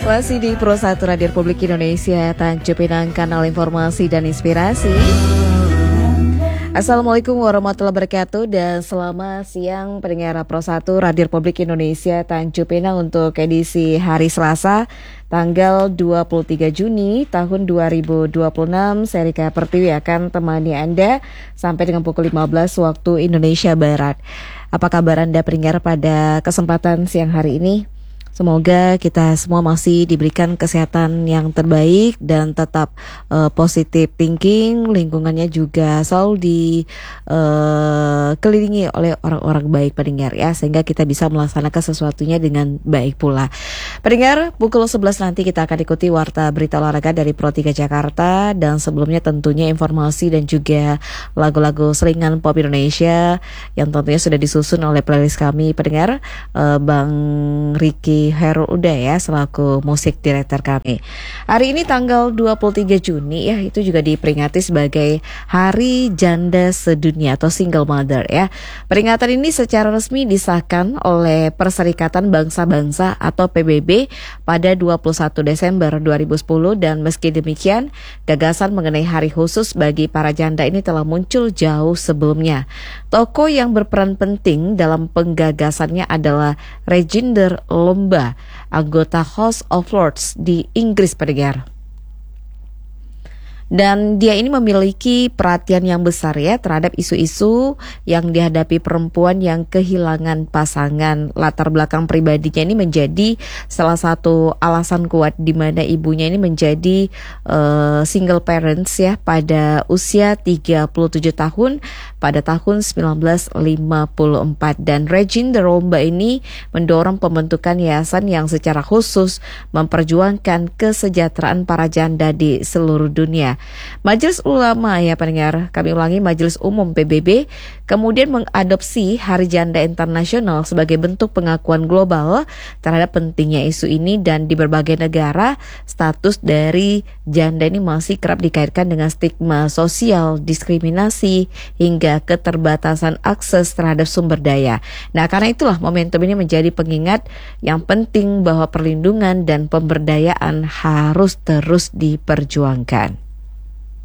Masih di Pro 1 Radio Republik Indonesia, Tanjung Pinang, kanal informasi dan inspirasi. Assalamualaikum warahmatullahi wabarakatuh dan selamat siang pendengar Pro 1 Radio Republik Indonesia Tanjung Pinang untuk edisi hari Selasa tanggal 23 Juni tahun 2026. Saya Rika Pertiwi akan temani Anda sampai dengan pukul 15 waktu Indonesia Barat. Apa kabar Anda pendengar pada kesempatan siang hari ini? Semoga kita semua masih diberikan kesehatan yang terbaik dan tetap positive thinking, lingkungannya juga selalu dikelilingi oleh orang-orang baik pendengar ya, sehingga kita bisa melaksanakan sesuatunya dengan baik pula. Pendengar, pukul 11 nanti kita akan ikuti warta berita olahraga dari Pro 3 Jakarta, dan sebelumnya tentunya informasi dan juga lagu-lagu selingan pop Indonesia yang tentunya sudah disusun oleh playlist kami pendengar, Bang Ricky Herul Uda ya selaku musik director kami. Hari ini tanggal 23 Juni ya, itu juga diperingati sebagai Hari Janda Sedunia atau Single Mother ya. Peringatan ini secara resmi disahkan oleh Perserikatan Bangsa-Bangsa atau PBB pada 21 Desember 2010, dan meski demikian gagasan mengenai hari khusus bagi para janda ini telah muncul jauh sebelumnya. Tokoh yang berperan penting dalam penggagasannya adalah Reginder Lomba, anggota House of Lords di Inggris pendengar. Dan dia ini memiliki perhatian yang besar ya terhadap isu-isu yang dihadapi perempuan yang kehilangan pasangan. Latar belakang pribadinya ini menjadi salah satu alasan kuat di mana ibunya ini menjadi single parents ya pada usia 37 tahun pada tahun 1954. Dan Reginder Lomba ini mendorong pembentukan yayasan yang secara khusus memperjuangkan kesejahteraan para janda di seluruh dunia. Majelis Ulama ya pendengar, kami ulangi, Majelis Umum PBB kemudian mengadopsi Hari Janda Internasional sebagai bentuk pengakuan global terhadap pentingnya isu ini, dan di berbagai negara status dari janda ini masih kerap dikaitkan dengan stigma sosial, diskriminasi, hingga keterbatasan akses terhadap sumber daya. Nah, karena itulah momentum ini menjadi pengingat yang penting bahwa perlindungan dan pemberdayaan harus terus diperjuangkan.